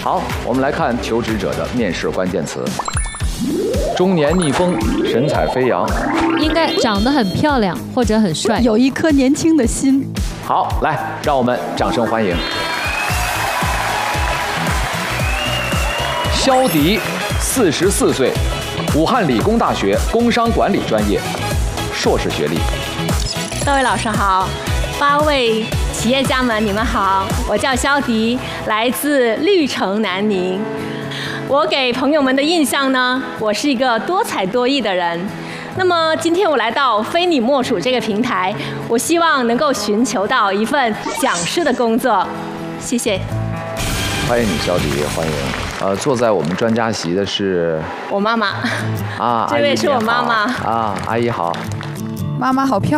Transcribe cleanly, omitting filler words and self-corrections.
好，我们来看求职者的面试关键词：中年逆风，神采飞扬。 应该长得很漂亮或者很帅， 有一颗年轻的心。 好，来，让我们掌声欢迎肖迪，44岁，武汉理工大学工商管理专业，硕士学历。 各位老师好，8位企业家们，你们好，我叫肖迪，来自绿城南宁。我给朋友们的印象呢，我是一个多才多艺的人。那么今天我来到非你莫属这个平台，我希望能够寻求到一份讲师的工作。谢谢。 欢迎你，肖迪，欢迎。坐在我们专家席的是我妈妈。 啊， 这位是我妈妈。 啊，阿姨好。 妈妈好漂亮。